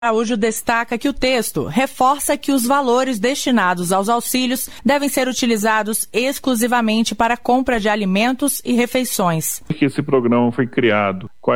Araújo destaca que o texto reforça que os valores destinados aos auxílios devem ser utilizados exclusivamente para a compra de alimentos e refeições. Que esse programa foi criado,